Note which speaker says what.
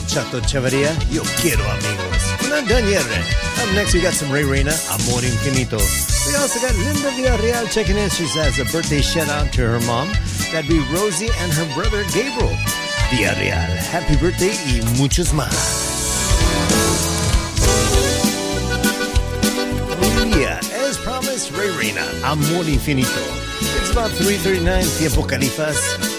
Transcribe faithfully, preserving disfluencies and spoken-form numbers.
Speaker 1: Chato Chavarria, Yo Quiero Amigos. We're not done yet, man. Up next, we got some Ray Reina, Amor Infinito. We also got Linda Villarreal checking in. She says a birthday shout out to her mom. That'd be Rosie and her brother Gabriel Villarreal. Happy birthday y muchos más. Oh yeah, as promised, Ray Reina, Amor Infinito. It's about three thirty-nine, Tiempo Califas.